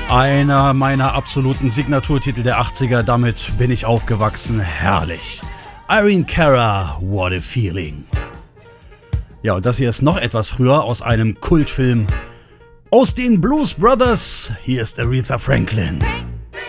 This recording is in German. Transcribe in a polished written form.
Einer meiner absoluten Signaturtitel der 80er, damit bin ich aufgewachsen, herrlich. Irene Cara, What a Feeling. Ja, und das hier ist noch etwas früher aus einem Kultfilm. Aus den Blues Brothers, hier ist Aretha Franklin.